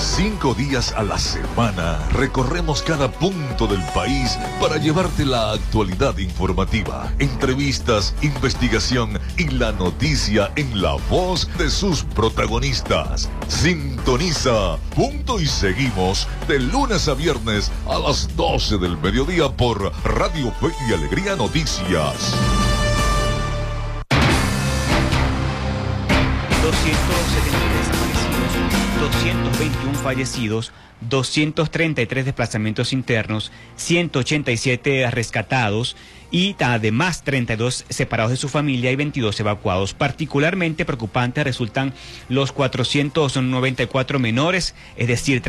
5 días a la semana recorremos cada punto del país para llevarte la actualidad informativa, entrevistas, investigación y la noticia en la voz de sus protagonistas. Sintoniza Punto y Seguimos de lunes a viernes a las 12 del mediodía por Radio Fe y Alegría Noticias. 221 fallecidos, 233 desplazamientos internos, 187 rescatados y además 32 separados de su familia y 22 evacuados. Particularmente preocupantes resultan los 494 menores, es decir,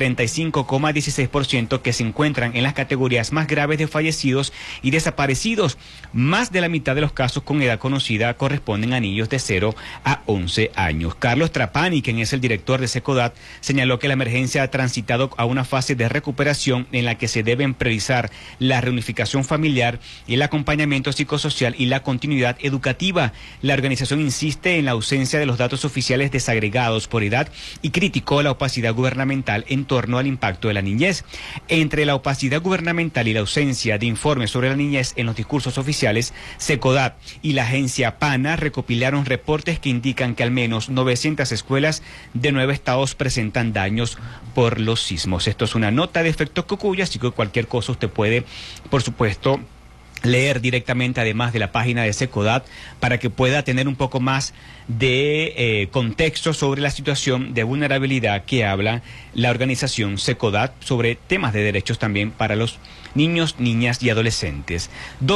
35,16% que se encuentran en las categorías más graves de fallecidos y desaparecidos. Más de la mitad de los casos con edad conocida corresponden a niños de 0 a 11 años. Carlos Trapani, quien es el director de Secodat, señaló que la emergencia ha transitado a una fase de recuperación en la que se deben priorizar la reunificación familiar y el acompañamiento psicosocial y la continuidad educativa. La organización insiste en la ausencia de los datos oficiales desagregados por edad y criticó la opacidad gubernamental en torno al impacto de la niñez. Entre la opacidad gubernamental y la ausencia de informes sobre la niñez en los discursos oficiales, Secodat y la agencia PANA recopilaron reportes que indican que al menos 900 escuelas de 9 estados presentan daños por los sismos. Esto es una nota de Efecto Cocuyo, así que cualquier cosa usted puede, por supuesto, leer directamente además de la página de Secodat para que pueda tener un poco más de contexto sobre la situación de vulnerabilidad que habla la organización Secodat sobre temas de derechos también para los niños, niñas y adolescentes.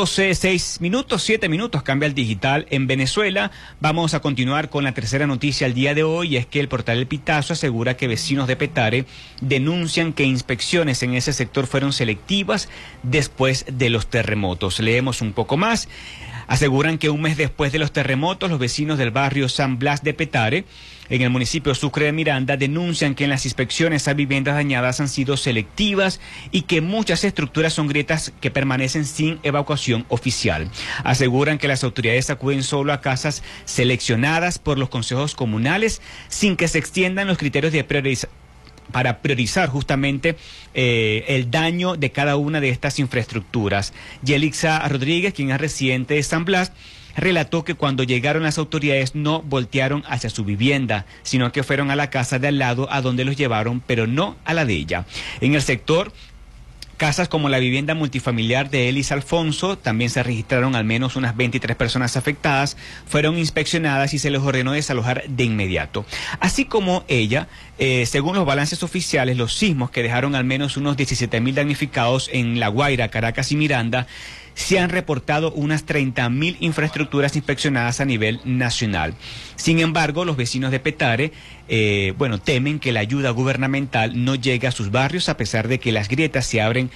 7 minutos, cambia el digital en Venezuela. Vamos a continuar con la tercera noticia al día de hoy, y es que el portal El Pitazo asegura que vecinos de Petare denuncian que inspecciones en ese sector fueron selectivas después de los terremotos. Leemos un poco más. Aseguran que un mes después de los terremotos, los vecinos del barrio San Blas de Petare, en el municipio Sucre de Miranda, denuncian que en las inspecciones a viviendas dañadas han sido selectivas y que muchas estructuras son grietas que permanecen sin evacuación oficial. Aseguran que las autoridades acuden solo a casas seleccionadas por los consejos comunales sin que se extiendan los criterios de para priorizar justamente el daño de cada una de estas infraestructuras. Yelixa Rodríguez, quien es residente de San Blas, relató que cuando llegaron las autoridades no voltearon hacia su vivienda, sino que fueron a la casa de al lado a donde los llevaron, pero no a la de ella. En el sector, casas como la vivienda multifamiliar de Elis Alfonso, también se registraron al menos unas 23 personas afectadas, fueron inspeccionadas y se les ordenó desalojar de inmediato. Así como ella, según los balances oficiales, los sismos que dejaron al menos unos 17.000 damnificados en La Guaira, Caracas y Miranda, se han reportado unas 30.000 infraestructuras inspeccionadas a nivel nacional. Sin embargo, los vecinos de Petare, temen que la ayuda gubernamental no llegue a sus barrios, a pesar de que las grietas se abren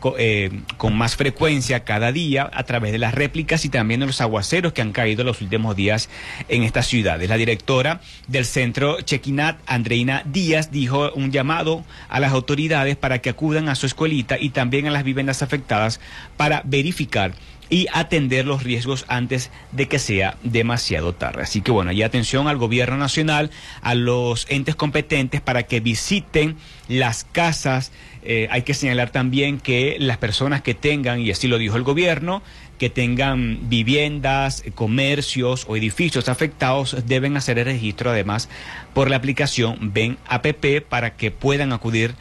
con más frecuencia cada día a través de las réplicas y también de los aguaceros que han caído los últimos días en estas ciudades. La directora del centro Chequinat, Andreina Díaz, dijo un llamado a las autoridades para que acudan a su escuelita y también a las viviendas afectadas para verificar y atender los riesgos antes de que sea demasiado tarde. Así que y atención al gobierno nacional, a los entes competentes para que visiten las casas. Hay que señalar también que las personas que tengan, y así lo dijo el gobierno, que tengan viviendas, comercios o edificios afectados deben hacer el registro además por la aplicación Ven APP para que puedan acudir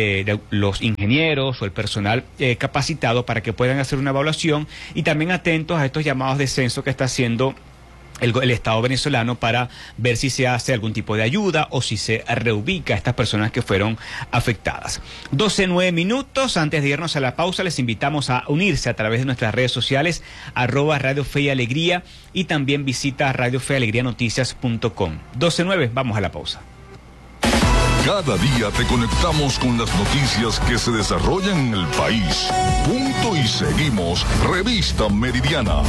los ingenieros o el personal capacitado para que puedan hacer una evaluación, y también atentos a estos llamados de censo que está haciendo el Estado venezolano para ver si se hace algún tipo de ayuda o si se reubica a estas personas que fueron afectadas. 9 minutos, antes de irnos a la pausa, les invitamos a unirse a través de nuestras redes sociales, @Radio Fe y Alegría, y también visita radiofealegrianoticias.com. 9, vamos a la pausa. Cada día te conectamos con las noticias que se desarrollan en el país. Punto y Seguimos, Revista Meridiana.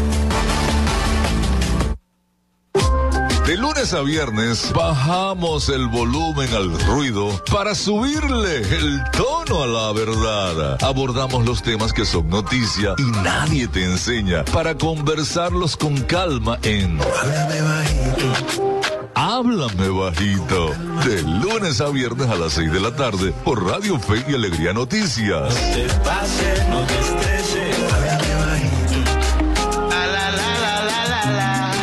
De lunes a viernes bajamos el volumen al ruido para subirle el tono a la verdad. Abordamos los temas que son noticia y nadie te enseña para conversarlos con calma en Háblame Bajito. Háblame bajito. De lunes a viernes a las 6 de la tarde por Radio Fe y Alegría Noticias. No te pases, no te estreses. Háblame bajito. La, la, la, la, la, la, la.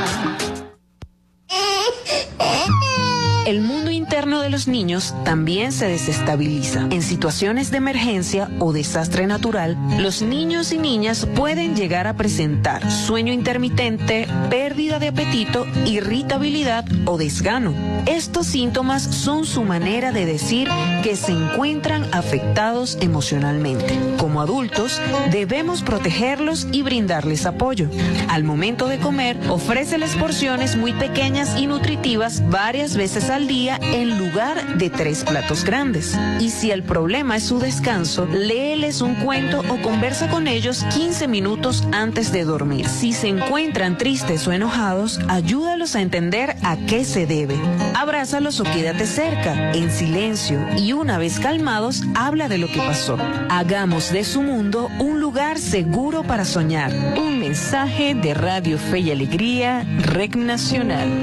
El mundo interno de los niños también se desestabiliza. En situaciones de emergencia o desastre natural, los niños y niñas pueden llegar a presentar sueño intermitente, pérdida de apetito, irritabilidad o desgano. Estos síntomas son su manera de decir que se encuentran afectados emocionalmente. Como adultos, debemos protegerlos y brindarles apoyo. Al momento de comer, ofréceles porciones muy pequeñas y nutritivas varias veces al día en lugar de 3 platos grandes. Y si el problema es su descanso, léeles un cuento o conversa con ellos 15 minutos antes de dormir. Si se encuentran tristes o enojados, ayúdalos a entender a qué se debe. Abrázalos o quédate cerca, en silencio, y una vez calmados, habla de lo que pasó. Hagamos de su mundo un lugar seguro para soñar. Un mensaje de Radio Fe y Alegría, Red Nacional.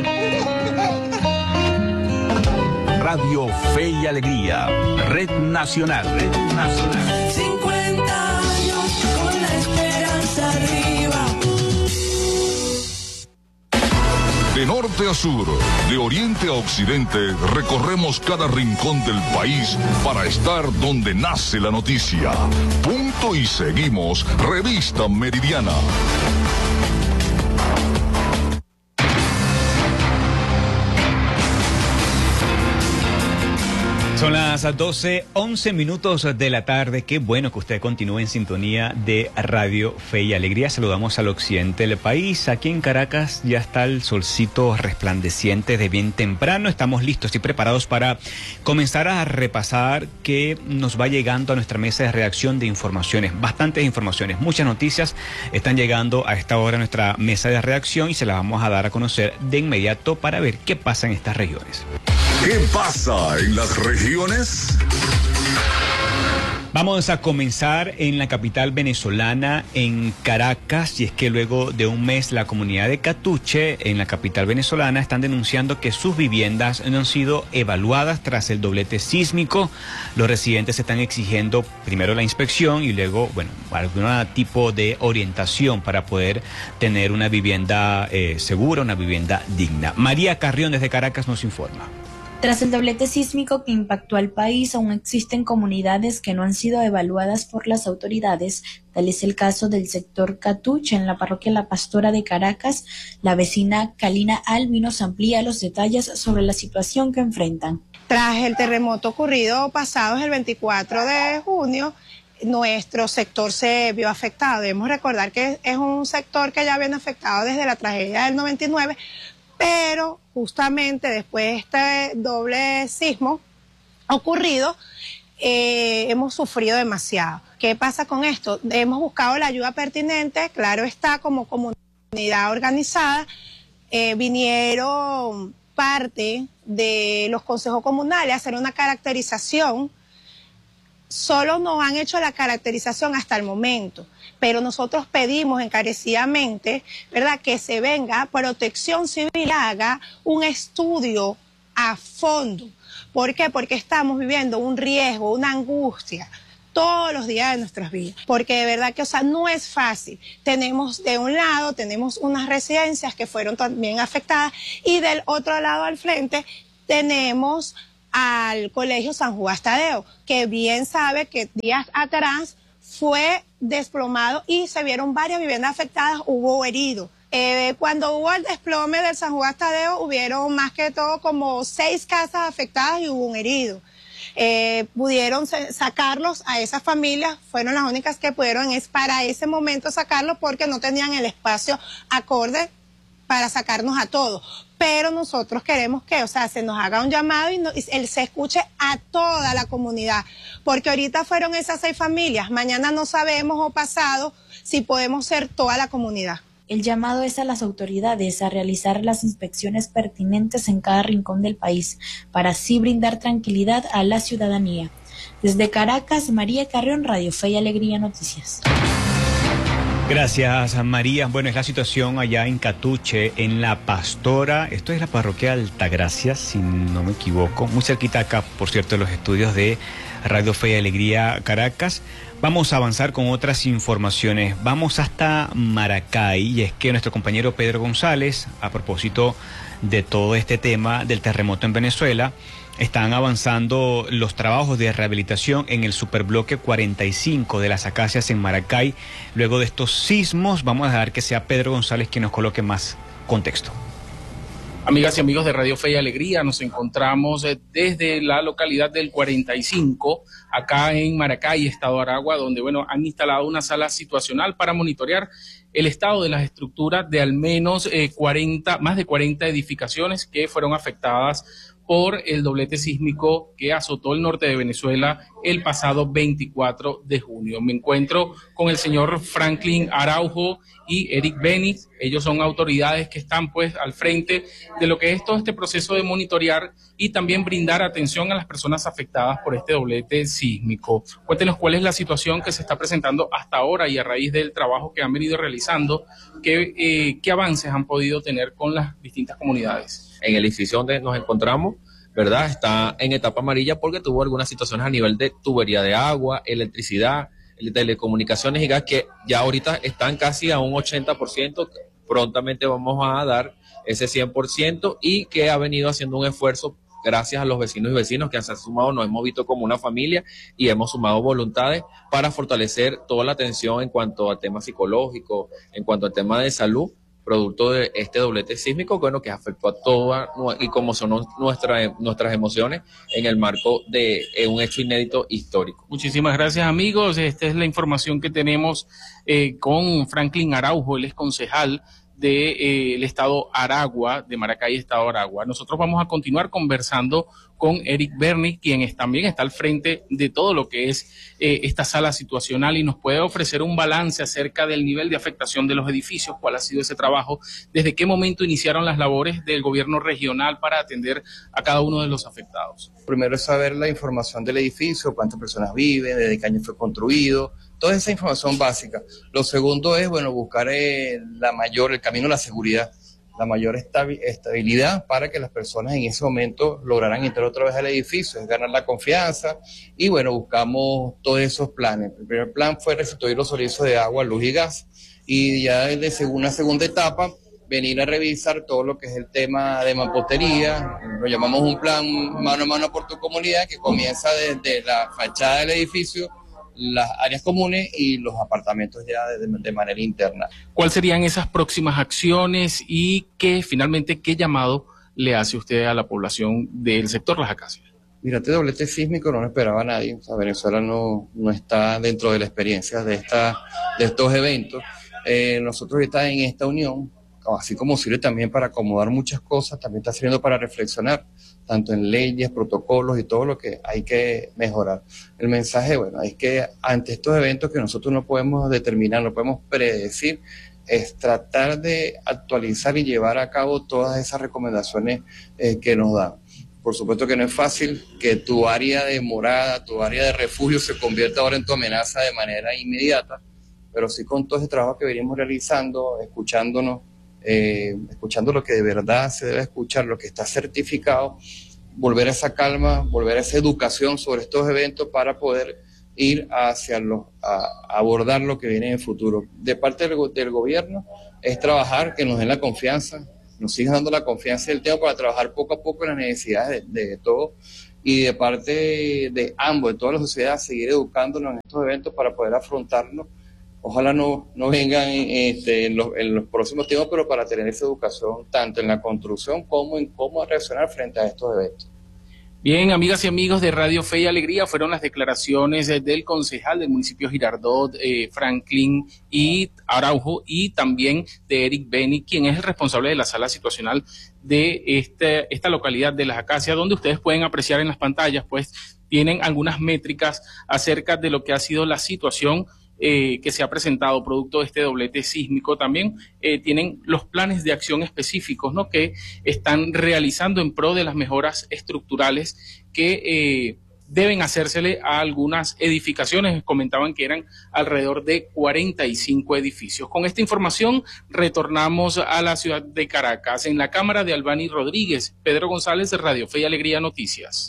Radio Fe y Alegría, Red Nacional. Red Nacional. 50 años con la esperanza arriba. De norte a sur, de oriente a occidente, recorremos cada rincón del país para estar donde nace la noticia. Punto y seguimos, Revista Meridiana. Son las 12:11 de la tarde. Qué bueno que usted continúe en sintonía de Radio Fe y Alegría. Saludamos al occidente del país. Aquí en Caracas ya está el solcito resplandeciente de bien temprano. Estamos listos y preparados para comenzar a repasar qué nos va llegando a nuestra mesa de redacción de informaciones. Bastantes informaciones, muchas noticias están llegando a esta hora a nuestra mesa de redacción y se las vamos a dar a conocer de inmediato para ver qué pasa en estas regiones. ¿Qué pasa en las regiones? Vamos a comenzar en la capital venezolana, en Caracas, y es que luego de un mes la comunidad de Catuche, en la capital venezolana, están denunciando que sus viviendas no han sido evaluadas tras el doblete sísmico. Los residentes están exigiendo primero la inspección y luego, bueno, algún tipo de orientación para poder tener una vivienda segura, una vivienda digna. María Carrión desde Caracas nos informa. Tras el doblete sísmico que impactó al país, aún existen comunidades que no han sido evaluadas por las autoridades. Tal es el caso del sector Catuche, en la parroquia La Pastora de Caracas. La vecina Kalina Albi nos amplía los detalles sobre la situación que enfrentan. Tras el terremoto ocurrido pasados el 24 de junio, nuestro sector se vio afectado. Debemos recordar que es un sector que ya viene afectado desde la tragedia del 99, pero justamente después de este doble sismo ocurrido, hemos sufrido demasiado. ¿Qué pasa con esto? Hemos buscado la ayuda pertinente, claro está, como comunidad organizada, vinieron parte de los consejos comunales a hacer una caracterización. Solo nos han hecho la caracterización hasta el momento, pero nosotros pedimos encarecidamente, ¿verdad?, que se venga Protección Civil, haga un estudio a fondo. ¿Por qué? Porque estamos viviendo un riesgo, una angustia todos los días de nuestras vidas, porque de verdad que, o sea, no es fácil. Tenemos de un lado, tenemos unas residencias que fueron también afectadas y del otro lado al frente tenemos al Colegio San Juan Tadeo, que bien sabe que días atrás fue desplomado y se vieron varias viviendas afectadas, hubo heridos. Cuando hubo el desplome del San Juan Tadeo, hubieron más que todo como 6 casas afectadas y hubo un herido. Pudieron sacarlos a esas familias, fueron las únicas que pudieron para ese momento sacarlos porque no tenían el espacio acorde para sacarnos a todos. Pero nosotros queremos que, o sea, se nos haga un llamado y se escuche a toda la comunidad, porque ahorita fueron esas 6 familias, mañana no sabemos o pasado si podemos ser toda la comunidad. El llamado es a las autoridades a realizar las inspecciones pertinentes en cada rincón del país, para así brindar tranquilidad a la ciudadanía. Desde Caracas, María Carrión, Radio Fe y Alegría Noticias. Gracias, María. Bueno, es la situación allá en Catuche, en La Pastora. Esto es la parroquia Altagracia, si no me equivoco. Muy cerquita acá, por cierto, de los estudios de Radio Fe y Alegría Caracas. Vamos a avanzar con otras informaciones. Vamos hasta Maracay, y es que nuestro compañero Pedro González, a propósito de todo este tema del terremoto en Venezuela, están avanzando los trabajos de rehabilitación en el superbloque 45 de Las Acacias en Maracay. Luego de estos sismos, vamos a dejar que sea Pedro González quien nos coloque más contexto. Amigas y amigos de Radio Fe y Alegría, nos encontramos desde la localidad del 45, acá en Maracay, Estado Aragua, donde han instalado una sala situacional para monitorear el estado de las estructuras de al menos más de 40 edificaciones que fueron afectadas por el doblete sísmico que azotó el norte de Venezuela el pasado 24 de junio. Me encuentro con el señor Franklin Araujo y Eric Beni. Ellos son autoridades que están al frente de lo que es todo este proceso de monitorear y también brindar atención a las personas afectadas por este doblete sísmico. Cuéntenos cuál es la situación que se está presentando hasta ahora y a raíz del trabajo que han venido realizando, qué avances han podido tener con las distintas comunidades. En el edificio donde nos encontramos, ¿verdad?, está en etapa amarilla porque tuvo algunas situaciones a nivel de tubería de agua, electricidad, telecomunicaciones y gas que ya ahorita están casi a un 80%, prontamente vamos a dar ese 100% y que ha venido haciendo un esfuerzo gracias a los vecinos y vecinos que se han sumado, nos hemos visto como una familia y hemos sumado voluntades para fortalecer toda la atención en cuanto a temas psicológicos, en cuanto al tema de salud, producto de este doblete sísmico, que afectó a todas y como son nuestras emociones en el marco de un hecho inédito histórico. Muchísimas gracias, amigos. Esta es la información que tenemos con Franklin Araujo, él es concejal del estado Aragua, de Maracay, estado Aragua. Nosotros vamos a continuar conversando con Eric Beni, quien también está al frente de todo lo que es esta sala situacional y nos puede ofrecer un balance acerca del nivel de afectación de los edificios, cuál ha sido ese trabajo, desde qué momento iniciaron las labores del gobierno regional para atender a cada uno de los afectados. Primero es saber la información del edificio, cuántas personas viven, desde qué año fue construido, toda esa información básica. Lo segundo es, buscar el camino a la seguridad, la mayor estabilidad para que las personas en ese momento lograran entrar otra vez al edificio, es ganar la confianza y buscamos todos esos planes. El primer plan fue restituir los servicios de agua, luz y gas y ya desde una segunda etapa venir a revisar todo lo que es el tema de mampostería, lo llamamos un plan mano a mano por tu comunidad que comienza desde la fachada del edificio, las áreas comunes y los apartamentos ya de manera interna. ¿Cuáles serían esas próximas acciones y qué llamado le hace usted a la población del sector Las Acacias? Mira, este doblete sísmico no lo esperaba nadie. Venezuela no está dentro de la experiencia de estos eventos. Nosotros ahorita en esta unión, así como sirve también para acomodar muchas cosas, también está sirviendo para reflexionar, tanto en leyes, protocolos y todo lo que hay que mejorar. El mensaje, es que ante estos eventos que nosotros no podemos determinar, no podemos predecir, es tratar de actualizar y llevar a cabo todas esas recomendaciones que nos dan. Por supuesto que no es fácil que tu área de morada, tu área de refugio se convierta ahora en tu amenaza de manera inmediata, pero sí con todo ese trabajo que venimos realizando, escuchando lo que de verdad se debe escuchar, lo que está certificado, volver a esa calma, volver a esa educación sobre estos eventos para poder ir hacia a abordar lo que viene en el futuro. De parte del gobierno es trabajar, que nos den la confianza, nos sigan dando la confianza del tiempo para trabajar poco a poco en las necesidades de todos y de parte de ambos, de toda la sociedad, seguir educándonos en estos eventos para poder afrontarlos. Ojalá no vengan en los próximos tiempos, pero para tener esa educación tanto en la construcción como en cómo reaccionar frente a estos eventos. Bien, amigas y amigos de Radio Fe y Alegría, fueron las declaraciones del concejal del municipio Girardot, Franklin y Araujo, y también de Eric Beni, quien es el responsable de la sala situacional de esta localidad de Las Acacias, donde ustedes pueden apreciar en las pantallas, tienen algunas métricas acerca de lo que ha sido la situación que se ha presentado producto de este doblete sísmico. También tienen los planes de acción específicos, que están realizando en pro de las mejoras estructurales que deben hacérsele a algunas edificaciones. Comentaban que eran alrededor de 45 edificios. Con esta información retornamos a la ciudad de Caracas. En la cámara de Albany Rodríguez, Pedro González, de Radio Fe y Alegría Noticias.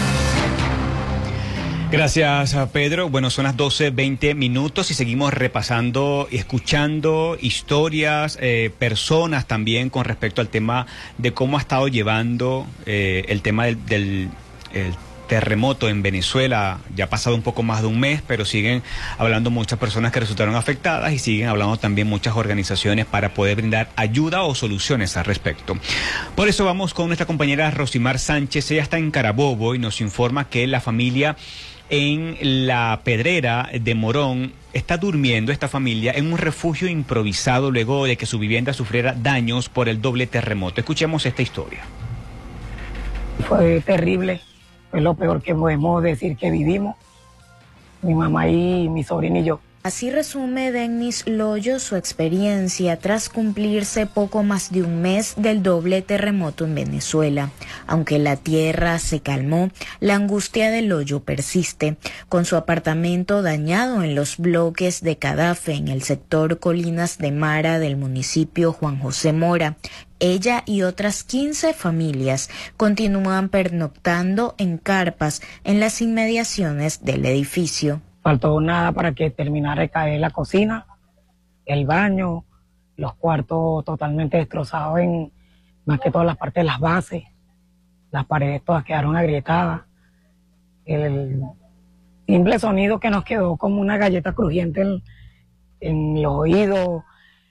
Gracias, Pedro. Bueno, son las 12:20 y seguimos repasando, escuchando historias, personas también con respecto al tema de cómo ha estado llevando el tema del terremoto en Venezuela. Ya ha pasado un poco más de un mes, pero siguen hablando muchas personas que resultaron afectadas y siguen hablando también muchas organizaciones para poder brindar ayuda o soluciones al respecto. Por eso vamos con nuestra compañera Rosimar Sánchez. Ella está en Carabobo y nos informa que la familia en la Pedrera de Morón está durmiendo esta familia en un refugio improvisado luego de que su vivienda sufriera daños por el doble terremoto. Escuchemos esta historia. Fue terrible, fue lo peor que podemos decir que vivimos, mi mamá y mi sobrina y yo. Así resume Dennis Loyo su experiencia tras cumplirse poco más de un mes del doble terremoto en Venezuela. Aunque la tierra se calmó, la angustia de Loyo persiste. Con su apartamento dañado en los bloques de Cadafe en el sector Colinas de Mara del municipio Juan José Mora, ella y otras 15 familias continúan pernoctando en carpas en las inmediaciones del edificio. Faltó nada para que terminara de caer la cocina, el baño, los cuartos totalmente destrozados en más que todas las partes de las bases. Las paredes todas quedaron agrietadas. El simple sonido que nos quedó como una galleta crujiente en los oídos,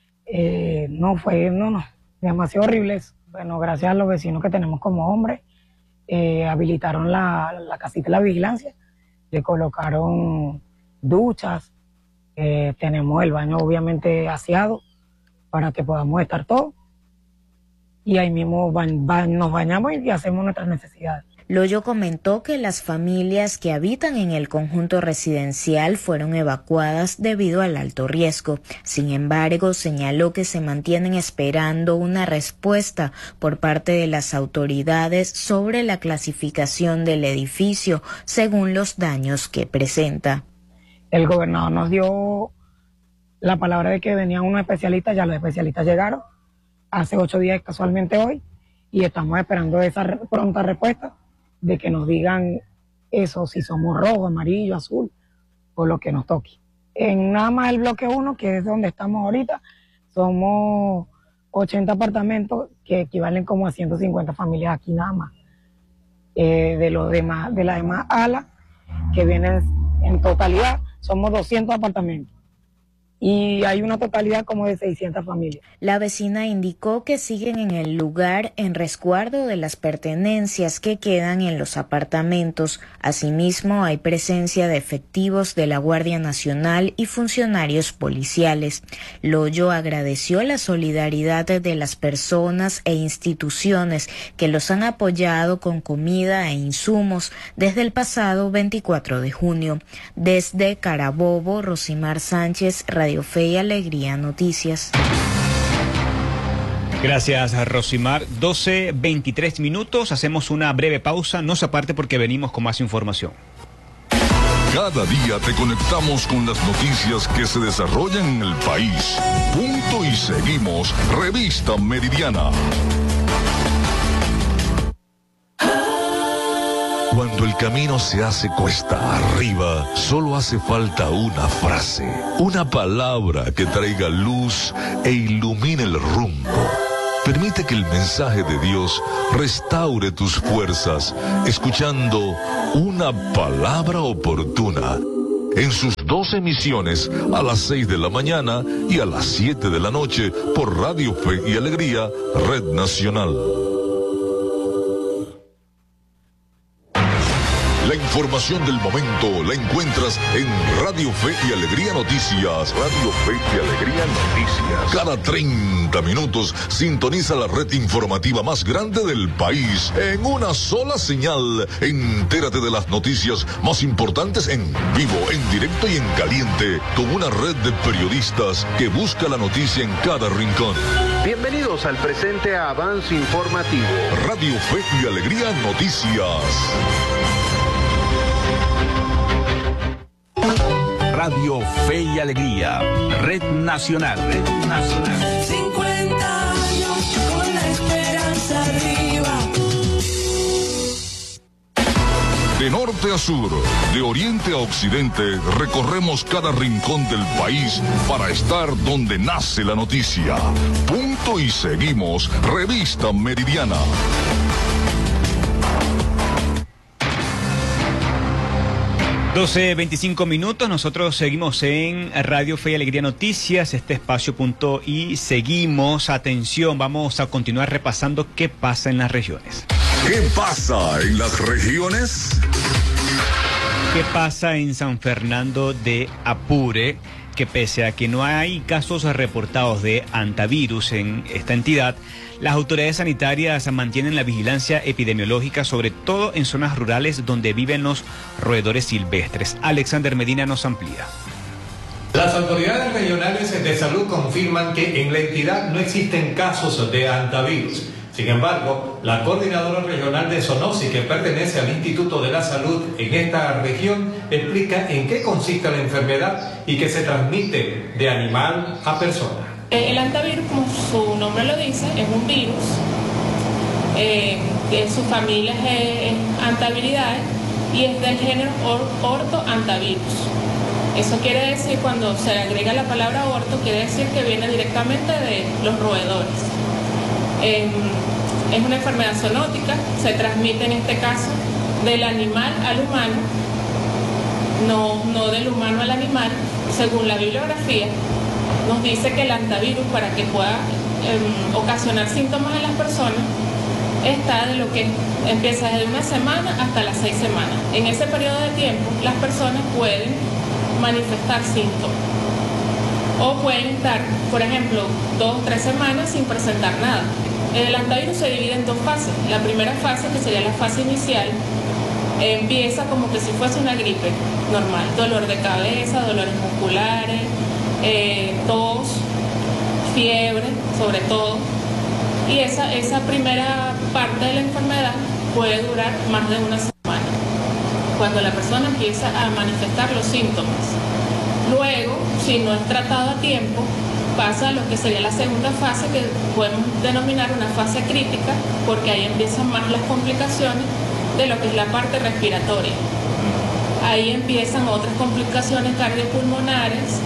demasiado horrible. Bueno, gracias a los vecinos que tenemos como hombres, habilitaron la casita de la vigilancia. Le colocaron duchas, tenemos el baño obviamente aseado para que podamos estar todos y ahí mismo nos bañamos y hacemos nuestras necesidades. Loyo comentó que las familias que habitan en el conjunto residencial fueron evacuadas debido al alto riesgo. Sin embargo, señaló que se mantienen esperando una respuesta por parte de las autoridades sobre la clasificación del edificio según los daños que presenta. El gobernador nos dio la palabra de que venían unos especialistas, ya los especialistas llegaron hace 8 días casualmente hoy y estamos esperando esa pronta respuesta de que nos digan eso, si somos rojo, amarillo, azul, o lo que nos toque. En nada más el bloque 1, que es donde estamos ahorita, somos 80 apartamentos que equivalen como a 150 familias aquí nada más. De las demás alas, que vienen en totalidad, somos 200 apartamentos. Y hay una totalidad como de 600 familias. La vecina indicó que siguen en el lugar en resguardo de las pertenencias que quedan en los apartamentos. Asimismo, hay presencia de efectivos de la Guardia Nacional y funcionarios policiales. Loyo agradeció la solidaridad de las personas e instituciones que los han apoyado con comida e insumos desde el pasado 24 de junio. Desde Carabobo, Rosimar Sánchez, Radio Fe y Alegría Noticias. Gracias, Rosimar. 12:23. Hacemos una breve pausa. No se aparte porque venimos con más información. Cada día te conectamos con las noticias que se desarrollan en el país. Punto y seguimos. Revista Meridiana. Cuando el camino se hace cuesta arriba, solo hace falta una frase, una palabra que traiga luz e ilumine el rumbo. Permite que el mensaje de Dios restaure tus fuerzas, escuchando una palabra oportuna. En sus 2 emisiones, a las 6 de la mañana y a las 7 de la noche, por Radio Fe y Alegría, Red Nacional. La información del momento la encuentras en Radio Fe y Alegría Noticias. Radio Fe y Alegría Noticias. Cada 30 minutos sintoniza la red informativa más grande del país en una sola señal. Entérate de las noticias más importantes en vivo, en directo y en caliente, con una red de periodistas que busca la noticia en cada rincón. Bienvenidos al presente avance informativo. Radio Fe y Alegría Noticias. Radio Fe y Alegría, Red Nacional, Red Nacional. 50 años con la esperanza arriba. De norte a sur, de oriente a occidente, recorremos cada rincón del país para estar donde nace la noticia. Punto y seguimos, Revista Meridiana. (12:25) nosotros seguimos en Radio Fe y Alegría Noticias, este espacio Punto y seguimos. Atención, vamos a continuar repasando qué pasa en las regiones. ¿Qué pasa en las regiones? ¿Qué pasa en San Fernando de Apure? Que pese a que no hay casos reportados de hantavirus en esta entidad, las autoridades sanitarias mantienen la vigilancia epidemiológica, sobre todo en zonas rurales donde viven los roedores silvestres. Alexander Medina nos amplía. Las autoridades regionales de salud confirman que en la entidad no existen casos de hantavirus. Sin embargo, la coordinadora regional de zoonosis, que pertenece al Instituto de la Salud en esta región, explica en qué consiste la enfermedad y que se transmite de animal a persona. El hantavirus, como su nombre lo dice, es un virus. Su familia es Hantaviridae y es del género Orthohantavirus. Eso quiere decir, cuando se agrega la palabra orto, quiere decir que viene directamente de los roedores. Es una enfermedad zoonótica, se transmite en este caso del animal al humano, no del humano al animal. Según la bibliografía, nos dice que el hantavirus, para que pueda ocasionar síntomas en las personas, está de lo que empieza desde una semana hasta las 6 semanas. En ese periodo de tiempo, las personas pueden manifestar síntomas o pueden estar, por ejemplo, 2 o 3 semanas sin presentar nada. El hantavirus se divide en 2 fases. La primera fase, que sería la fase inicial, empieza como que si fuese una gripe normal: dolor de cabeza, dolores musculares, tos, fiebre, sobre todo. Y esa primera parte de la enfermedad puede durar más de una semana, cuando la persona empieza a manifestar los síntomas. Luego, si no es tratado a tiempo, pasa a lo que sería la segunda fase, que podemos denominar una fase crítica, porque ahí empiezan más las complicaciones de lo que es la parte respiratoria. Ahí empiezan otras complicaciones cardiopulmonares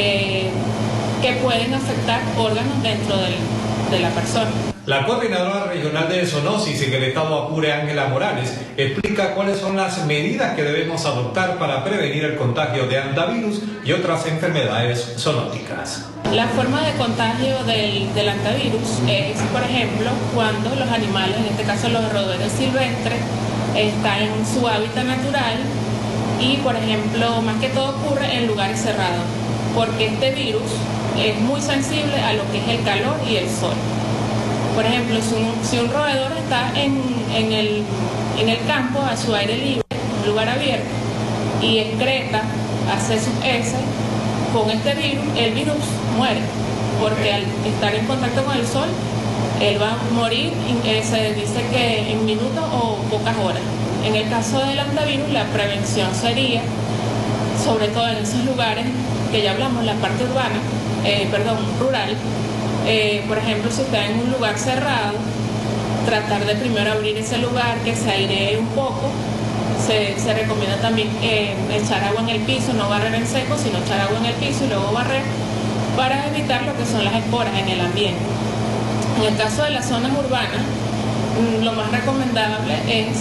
que pueden afectar órganos dentro de la persona. La coordinadora regional de zoonosis en el estado Apure, Ángela Morales, explica cuáles son las medidas que debemos adoptar para prevenir el contagio de hantavirus y otras enfermedades zoonóticas. La forma de contagio del hantavirus es, por ejemplo, cuando los animales, en este caso los roedores silvestres, están en su hábitat natural y, por ejemplo, más que todo ocurre en lugares cerrados, porque este virus es muy sensible a lo que es el calor y el sol. Por ejemplo, si un roedor está en el campo, a su aire libre, en un lugar abierto, y excreta, hace sus heces, con este virus, el virus muere, porque al estar en contacto con el sol, él va a morir, se dice que en minutos o pocas horas. En el caso del hantavirus, la prevención sería, sobre todo en esos lugares que ya hablamos, la parte rural. Por ejemplo, si está en un lugar cerrado, tratar de primero abrir ese lugar, que se airee un poco. Se recomienda también echar agua en el piso, no barrer en seco, sino echar agua en el piso y luego barrer, para evitar lo que son las esporas en el ambiente. En el caso de las zonas urbanas, lo más recomendable es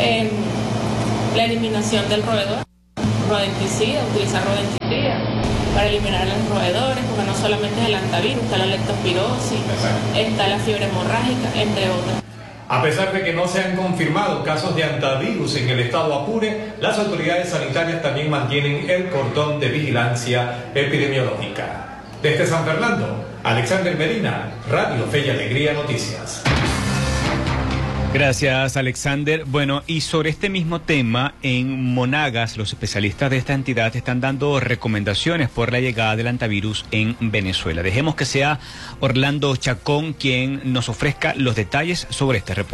la eliminación del roedor, utilizar rodenticida para eliminar a los roedores, porque no solamente es el hantavirus, está la leptospirosis, está la fiebre hemorrágica, entre otras. A pesar de que no se han confirmado casos de hantavirus en el estado Apure, las autoridades sanitarias también mantienen el cordón de vigilancia epidemiológica. Desde San Fernando, Alexander Medina, Radio Fe y Alegría Noticias. Gracias, Alexander. Bueno, y sobre este mismo tema, en Monagas, los especialistas de esta entidad están dando recomendaciones por la llegada del hantavirus en Venezuela. Dejemos que sea Orlando Chacón quien nos ofrezca los detalles sobre este reporte.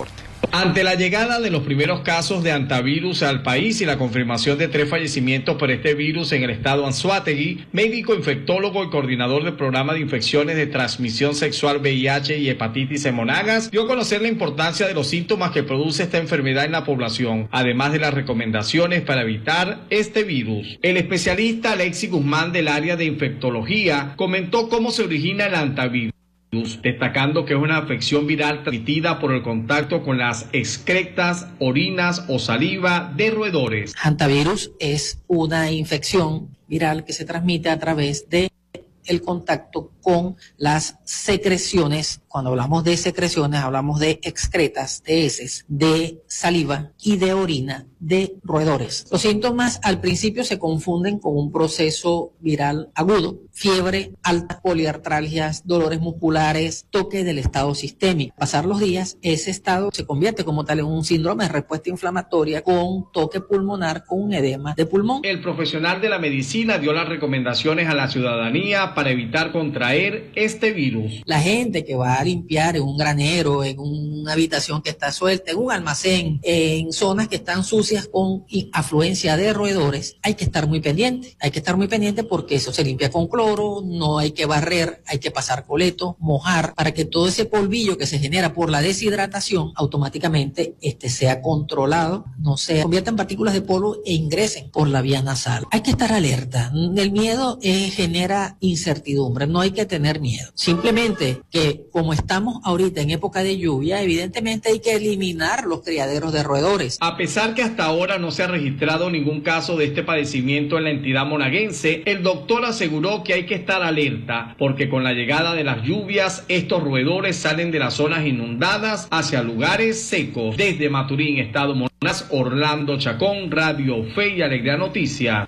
Ante la llegada de los primeros casos de hantavirus al país y la confirmación de 3 fallecimientos por este virus en el estado Anzoátegui, médico infectólogo y coordinador del programa de infecciones de transmisión sexual VIH y hepatitis en Monagas, dio a conocer la importancia de los síntomas que produce esta enfermedad en la población, además de las recomendaciones para evitar este virus. El especialista Alexis Guzmán del área de infectología comentó cómo se origina el hantavirus, destacando que es una afección viral transmitida por el contacto con las excretas, orinas o saliva de roedores. Hantavirus es una infección viral que se transmite a través de el contacto con las secreciones. Cuando hablamos de secreciones, hablamos de excretas, de heces, de saliva y de orina de roedores. Los síntomas al principio se confunden con un proceso viral agudo: fiebre alta, poliartralgias, dolores musculares, toque del estado sistémico. Pasar los días, ese estado se convierte como tal en un síndrome de respuesta inflamatoria con toque pulmonar, con un edema de pulmón. El profesional de la medicina dio las recomendaciones a la ciudadanía para evitar contraer este virus. La gente que va a limpiar en un granero, en una habitación que está suelta, en un almacén, en zonas que están sucias con afluencia de roedores, hay que estar muy pendiente. Hay que estar muy pendiente porque eso se limpia con cloro, no hay que barrer, hay que pasar coleto, mojar, para que todo ese polvillo que se genera por la deshidratación automáticamente sea controlado, no se convierta en partículas de polvo e ingresen por la vía nasal. Hay que estar alerta. El miedo genera incertidumbre, no hay que tener miedo. Simplemente que como estamos ahorita en época de lluvia, evidentemente hay que eliminar los criaderos de roedores. A pesar que hasta ahora no se ha registrado ningún caso de este padecimiento en la entidad monaguense, el doctor aseguró que hay que estar alerta porque con la llegada de las lluvias estos roedores salen de las zonas inundadas hacia lugares secos. Desde Maturín, estado Monagas, Orlando Chacón, Radio Fe y Alegría Noticia.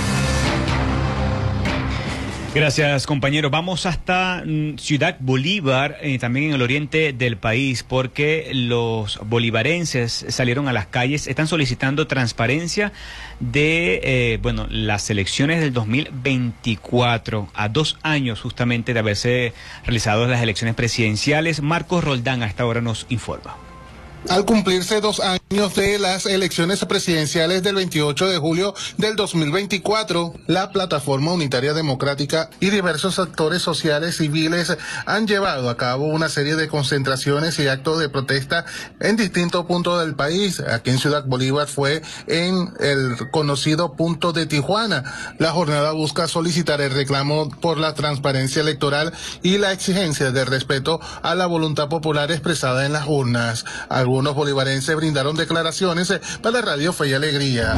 Gracias, compañero. Vamos hasta Ciudad Bolívar, también en el oriente del país, porque los bolivarenses salieron a las calles, están solicitando transparencia de las elecciones del 2024, a 2 años justamente de haberse realizado las elecciones presidenciales. Marcos Roldán a esta hora nos informa. Al cumplirse 2 años de las elecciones presidenciales del 28 de julio del 2024, la Plataforma Unitaria Democrática y diversos actores sociales civiles han llevado a cabo una serie de concentraciones y actos de protesta en distintos puntos del país. Aquí en Ciudad Bolívar fue en el conocido punto de Tijuana. La jornada busca solicitar el reclamo por la transparencia electoral y la exigencia de respeto a la voluntad popular expresada en las urnas. Algunos bolivarenses brindaron declaraciones para Radio Fe y Alegría.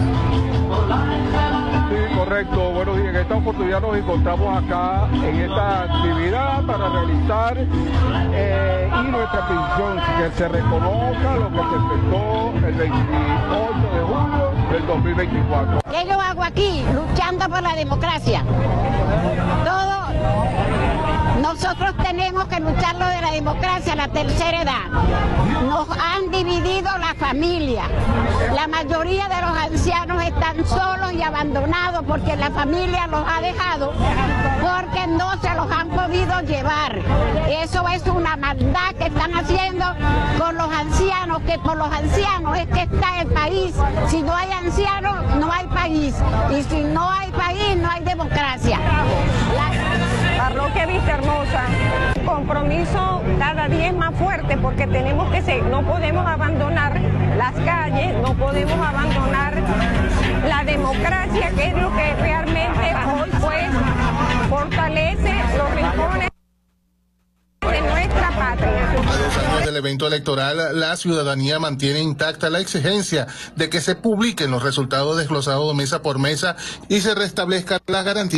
Sí, correcto. Buenos días. En esta oportunidad nos encontramos acá en esta actividad para realizar y nuestra petición, que se reconozca lo que se efectuó el 28 de julio del 2024. ¿Qué yo hago aquí? Luchando por la democracia. Nosotros tenemos que luchar lo de la democracia, la tercera edad. Nos han dividido la familia. La mayoría de los ancianos están solos y abandonados porque la familia los ha dejado, porque no se los han podido llevar. Eso es una maldad que están haciendo con los ancianos, que por los ancianos es que está el país. Si no hay ancianos, no hay país. Y si no hay país, no hay democracia. Parroquia Vista Hermosa, compromiso cada día es más fuerte porque tenemos que no podemos abandonar las calles, no podemos abandonar la democracia, que es lo que realmente hoy pues fortalece los rincones de nuestra patria. A 2 años del evento electoral, la ciudadanía mantiene intacta la exigencia de que se publiquen los resultados desglosados mesa por mesa y se restablezca la garantía